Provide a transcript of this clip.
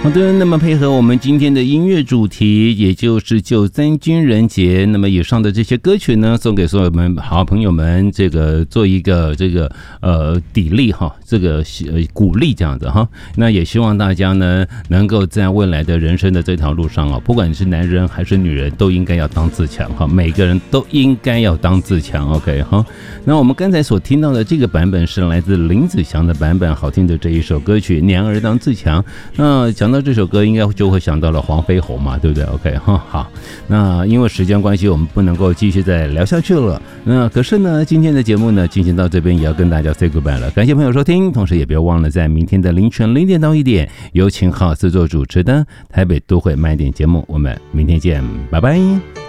好的，那么配合我们今天的音乐主题，也就是93军人节，那么以上的这些歌曲呢，送给所有们好朋友们，这个做一个砥砺哈，这个鼓励这样子哈。那也希望大家呢，能够在未来的人生的这条路上啊，不管你是男人还是女人，都应该要当自强哈，每个人都应该要当自强 ，OK 哈。那我们刚才所听到的这个版本是来自林子祥的版本，好听的这一首歌曲《娘儿当自强》。那讲到这首歌，应该就会想到了黄飞鸿嘛，对不对 ？OK 哈，好。那因为时间关系，我们不能够继续再聊下去了。那可是呢，今天的节目呢进行到这边，也要跟大家 say goodbye 了。感谢朋友收听，同时也别忘了在明天的凌晨0点到1点，由秦浩制作主持的台北都会卖点节目。我们明天见，拜拜。